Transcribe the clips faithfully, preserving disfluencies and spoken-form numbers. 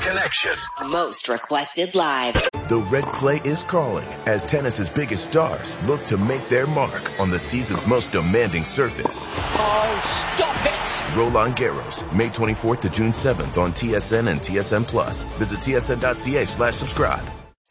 Connection. Most requested live. The red clay is calling as tennis's biggest stars look to make their mark on the season's most demanding surface. Oh, stop it! Roland Garros, May twenty-fourth to June seventh on T S N and T S N Plus. Visit tsn.ca slash subscribe.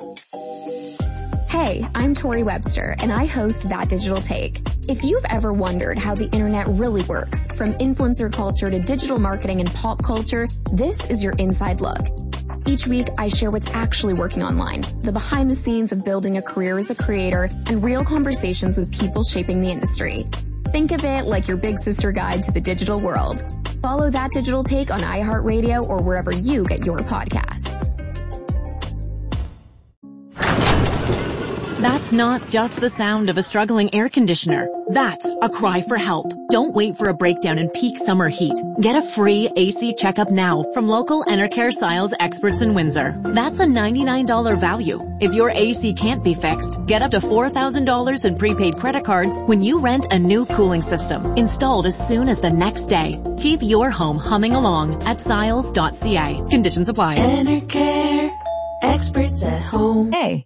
Hey, I'm Tori Webster, and I host That Digital Take. If you've ever wondered how the internet really works, from influencer culture to digital marketing and pop culture, this is your inside look. Each week, I share what's actually working online, the behind the scenes of building a career as a creator, and real conversations with people shaping the industry. Think of it like your big sister guide to the digital world. Follow That Digital Take on iHeartRadio or wherever you get your podcasts. That's not just the sound of a struggling air conditioner. That's a cry for help. Don't wait for a breakdown in peak summer heat. Get a free A C checkup now from local Enercare Siles experts in Windsor. That's a ninety-nine dollars value. If your A C can't be fixed, get up to four thousand dollars in prepaid credit cards when you rent a new cooling system, installed as soon as the next day. Keep your home humming along at siles dot c a. Conditions apply. Enercare, experts at home. Hey.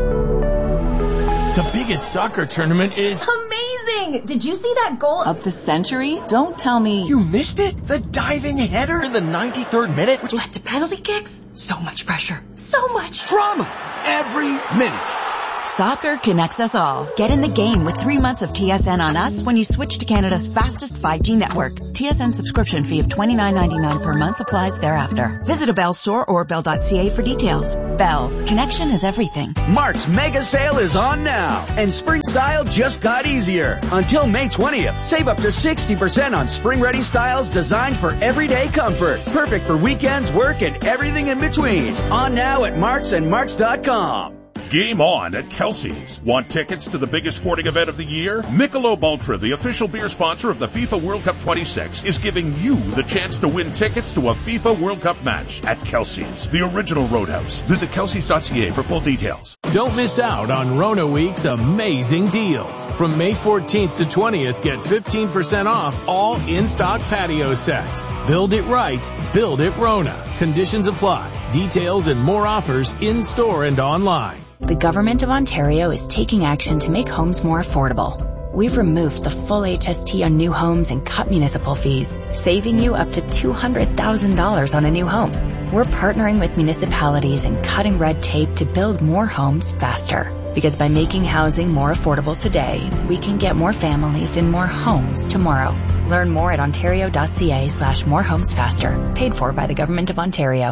The biggest soccer tournament is amazing! Did you see that goal of the century? Don't tell me you missed it. The diving header in the ninety-third minute, which led to penalty kicks. So much pressure. So much drama. Every minute. Soccer connects us all. Get in the game with three months of T S N on us when you switch to Canada's fastest five G network. T S N subscription fee of twenty-nine ninety-nine per month applies thereafter. Visit a Bell store or bell dot c a for details. Bell. Connection is everything. Mark's mega sale is on now, and spring style just got easier. Until May twentieth, save up to sixty percent on spring-ready styles designed for everyday comfort. Perfect for weekends, work, and everything in between. On now at Marks and Marks dot com. Game on at Kelsey's. Want tickets to the biggest sporting event of the year? Michelob Ultra, the official beer sponsor of the FIFA World Cup twenty-six, is giving you the chance to win tickets to a FIFA World Cup match at Kelsey's, the original Roadhouse. Visit kelseys dot c a for full details. Don't miss out on Rona Week's amazing deals. From May fourteenth to twentieth, get fifteen percent off all in-stock patio sets. Build it right. Build it Rona. Conditions apply. Details and more offers in-store and online. The Government of Ontario is taking action to make homes more affordable. We've removed the full H S T on new homes and cut municipal fees, saving you up to two hundred thousand dollars on a new home. We're partnering with municipalities and cutting red tape to build more homes faster. Because by making housing more affordable today, we can get more families in more homes tomorrow. Learn more at ontario dot c a slash more homes faster. Paid for by the Government of Ontario.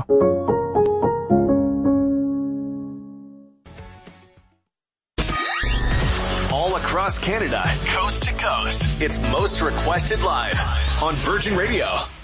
Across Canada, coast to coast, it's Most Requested Live on Virgin Radio.